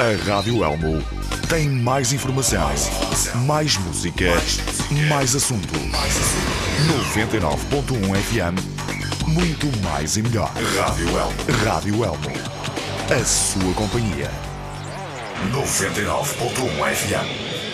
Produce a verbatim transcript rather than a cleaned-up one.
A Rádio Elmo tem mais informação, mais, informação. mais música, mais, mais assuntos. Mais noventa e nove ponto um F M, muito mais e melhor. Rádio Elmo. Rádio Elmo. A sua companhia. noventa e nove ponto um F M.